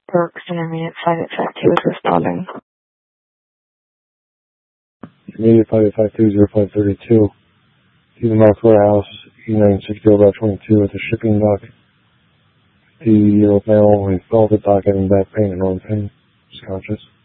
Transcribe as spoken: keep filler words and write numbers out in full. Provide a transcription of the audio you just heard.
Burke's intermediate side effect. He was responding. Intermediate five eight five two zero five three two. To the North Warehouse, E nine sixty about twenty-two at the shipping dock. The year old male with velvet dock having back pain and arm pain. Is conscious.